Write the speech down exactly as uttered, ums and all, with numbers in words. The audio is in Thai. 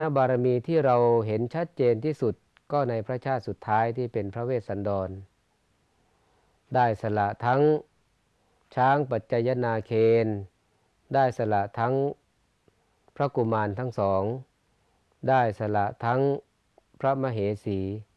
บารมีที่เราเห็นชัดเจนที่สุดก็ในพระชาติสุดท้ายที่เป็นพระเวสสันดรได้สละทั้งช้างปัจจยนาเคนได้สละทั้งพระกุมารทั้งสองได้สละทั้งพระมเหสี